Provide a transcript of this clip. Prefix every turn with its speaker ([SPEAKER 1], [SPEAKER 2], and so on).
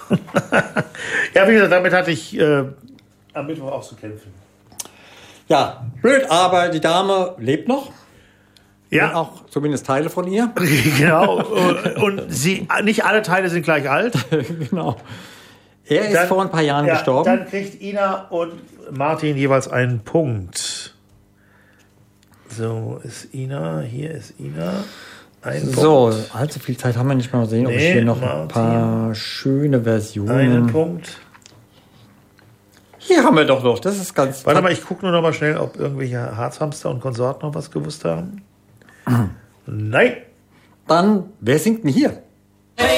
[SPEAKER 1] Ja, wie gesagt, damit hatte ich am Mittwoch auch zu kämpfen.
[SPEAKER 2] Ja, blöd, aber die Dame lebt noch.
[SPEAKER 1] Ja.
[SPEAKER 2] Und auch zumindest Teile von ihr.
[SPEAKER 1] Genau. Und nicht alle Teile sind gleich alt.
[SPEAKER 2] Genau. Er ist vor ein paar Jahren gestorben.
[SPEAKER 1] Dann kriegt Ina und Martin jeweils einen Punkt. So, ist Ina. Hier ist Ina.
[SPEAKER 2] So, allzu viel Zeit haben wir nicht mal sehen, ob ich hier noch ein paar schöne Versionen.
[SPEAKER 1] Einen Punkt.
[SPEAKER 2] Hier haben wir doch noch. Das ist ganz.
[SPEAKER 1] Warte mal, ich gucke nur noch mal schnell, ob irgendwelche Harzhamster und Konsorten noch was gewusst haben. Nein.
[SPEAKER 2] Dann, wer singt denn hier?